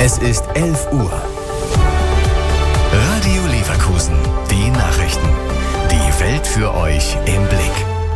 Es ist 11 Uhr. Radio Leverkusen. Die Nachrichten. Die Welt für euch im Blick.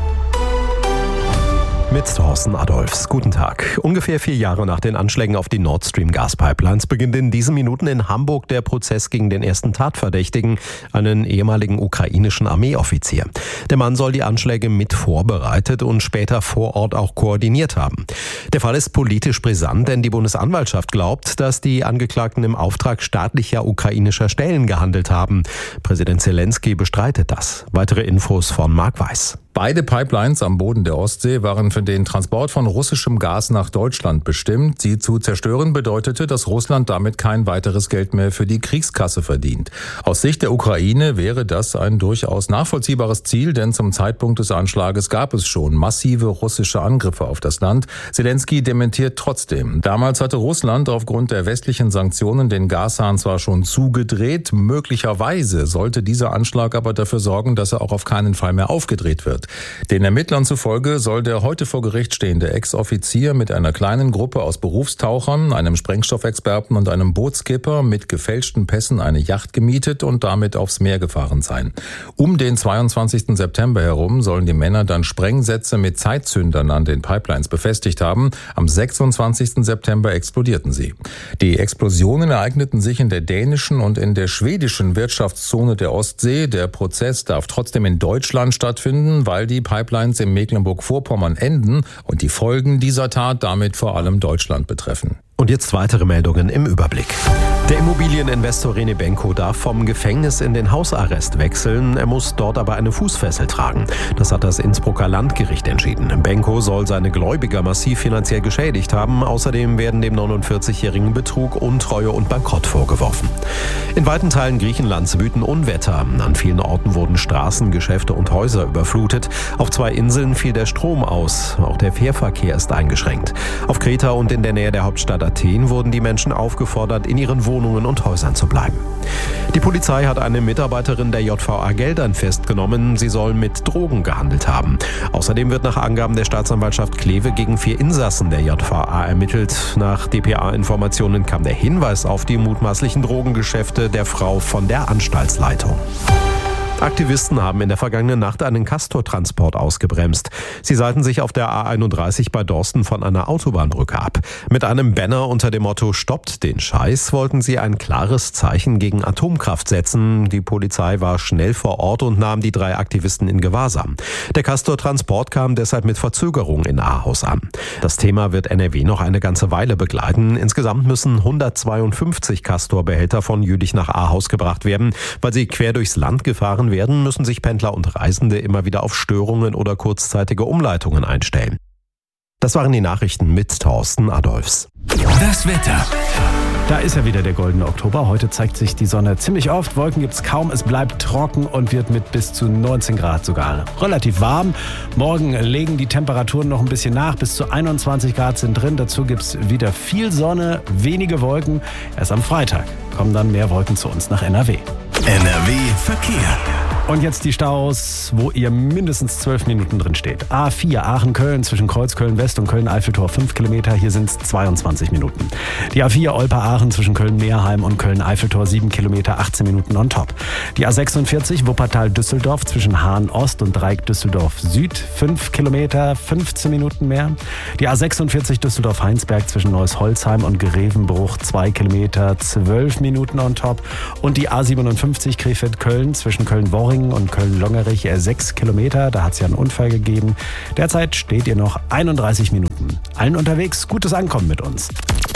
Mit Thorsten Adolphs. Guten Tag. Ungefähr 4 Jahre nach den Anschlägen auf die Nord Stream Gaspipelines beginnt in diesen Minuten in Hamburg der Prozess gegen den ersten Tatverdächtigen, einen ehemaligen ukrainischen Armeeoffizier. Der Mann soll die Anschläge mit vorbereitet und später vor Ort auch koordiniert haben. Der Fall ist politisch brisant, denn die Bundesanwaltschaft glaubt, dass die Angeklagten im Auftrag staatlicher ukrainischer Stellen gehandelt haben. Präsident Zelensky bestreitet das. Weitere Infos von Marc Weiß. Beide Pipelines am Boden der Ostsee waren für den Transport von russischem Gas nach Deutschland bestimmt. Sie zu zerstören bedeutete, dass Russland damit kein weiteres Geld mehr für die Kriegskasse verdient. Aus Sicht der Ukraine wäre das ein durchaus nachvollziehbares Ziel, denn zum Zeitpunkt des Anschlages gab es schon massive russische Angriffe auf das Land. Zelensky dementiert trotzdem. Damals hatte Russland aufgrund der westlichen Sanktionen den Gashahn zwar schon zugedreht. Möglicherweise sollte dieser Anschlag aber dafür sorgen, dass er auch auf keinen Fall mehr aufgedreht wird. Den Ermittlern zufolge soll der heute vor Gericht stehende Ex-Offizier mit einer kleinen Gruppe aus Berufstauchern, einem Sprengstoffexperten und einem Bootskipper mit gefälschten Pässen eine Yacht gemietet und damit aufs Meer gefahren sein. Um den 22. September herum sollen die Männer dann Sprengsätze mit Zeitzündern an den Pipelines befestigt haben. Am 26. September explodierten sie. Die Explosionen ereigneten sich in der dänischen und in der schwedischen Wirtschaftszone der Ostsee. Der Prozess darf trotzdem in Deutschland stattfinden, weil die Pipelines in Mecklenburg-Vorpommern enden und die Folgen dieser Tat damit vor allem Deutschland betreffen. Und jetzt weitere Meldungen im Überblick. Der Immobilieninvestor René Benko darf vom Gefängnis in den Hausarrest wechseln. Er muss dort aber eine Fußfessel tragen. Das hat das Innsbrucker Landgericht entschieden. Benko soll seine Gläubiger massiv finanziell geschädigt haben. Außerdem werden dem 49-jährigen Betrug, Untreue und Bankrott vorgeworfen. In weiten Teilen Griechenlands wüten Unwetter. An vielen Orten wurden Straßen, Geschäfte und Häuser überflutet. Auf 2 Inseln fiel der Strom aus. Auch der Fährverkehr ist eingeschränkt. Auf Kreta und in der Nähe der Hauptstadt Athen wurden die Menschen aufgefordert, in ihren Wohnungen und Häusern zu bleiben. Die Polizei hat eine Mitarbeiterin der JVA Geldern festgenommen. Sie soll mit Drogen gehandelt haben. Außerdem wird nach Angaben der Staatsanwaltschaft Kleve gegen 4 Insassen der JVA ermittelt. Nach dpa-Informationen kam der Hinweis auf die mutmaßlichen Drogengeschäfte der Frau von der Anstaltsleitung. Aktivisten haben in der vergangenen Nacht einen Castor-Transport ausgebremst. Sie seilten sich auf der A31 bei Dorsten von einer Autobahnbrücke ab. Mit einem Banner unter dem Motto »Stoppt den Scheiß« wollten sie ein klares Zeichen gegen Atomkraft setzen. Die Polizei war schnell vor Ort und nahm die 3 Aktivisten in Gewahrsam. Der Castor-Transport kam deshalb mit Verzögerung in Ahaus an. Das Thema wird NRW noch eine ganze Weile begleiten. Insgesamt müssen 152 Castor-Behälter von Jülich nach Ahaus gebracht werden. Weil sie quer durchs Land gefahren werden, müssen sich Pendler und Reisende immer wieder auf Störungen oder kurzzeitige Umleitungen einstellen. Das waren die Nachrichten mit Thorsten Adolphs. Das Wetter. Da ist ja wieder der goldene Oktober. Heute zeigt sich die Sonne ziemlich oft. Wolken gibt's kaum. Es bleibt trocken und wird mit bis zu 19 Grad sogar relativ warm. Morgen legen die Temperaturen noch ein bisschen nach. Bis zu 21 Grad sind drin. Dazu gibt's wieder viel Sonne, wenige Wolken. Erst am Freitag kommen dann mehr Wolken zu uns nach NRW. NRW Verkehr. Und jetzt die Staus, wo ihr mindestens 12 Minuten drin steht. A4 Aachen-Köln zwischen Kreuzköln-West und Köln-Eiffeltor 5 Kilometer. Hier sind es 22 Minuten. Die A4 Olpa-Aachen zwischen Köln-Meerheim und Köln-Eiffeltor 7 Kilometer, 18 Minuten on top. Die A46 Wuppertal-Düsseldorf zwischen Hahn-Ost und Dreieck-Düsseldorf-Süd 5 Kilometer, 15 Minuten mehr. Die A46 Düsseldorf-Heinsberg zwischen Neuss-Holzheim und Grevenbruch 2 Kilometer, 12 Minuten on top. Und die A57 Krefeld-Köln zwischen Köln-Worringen und Köln-Longerich 6 Kilometer. Da hat es ja einen Unfall gegeben. Derzeit steht ihr noch 31 Minuten. Allen unterwegs, gutes Ankommen mit uns.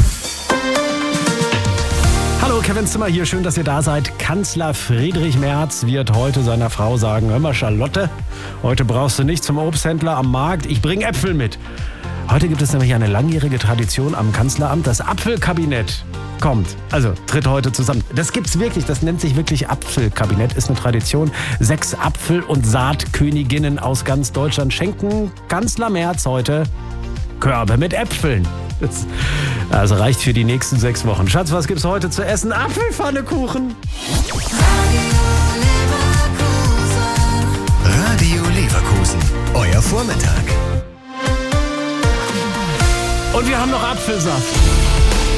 Hallo, Kevin Zimmer hier. Schön, dass ihr da seid. Kanzler Friedrich Merz wird heute seiner Frau sagen: Hör mal, Charlotte, heute brauchst du nicht zum Obsthändler am Markt. Ich bringe Äpfel mit. Heute gibt es nämlich eine langjährige Tradition am Kanzleramt. Das Apfelkabinett tritt heute zusammen. Das gibt's wirklich, das nennt sich wirklich Apfelkabinett, ist eine Tradition. 6 Apfel- und Saatköniginnen aus ganz Deutschland schenken Kanzler Merz heute Körbe mit Äpfeln. Das reicht für die nächsten 6 Wochen. Schatz, was gibt's heute zu essen? Apfelpfannekuchen. Radio Leverkusen. Euer Vormittag. Und wir haben noch Apfelsaft.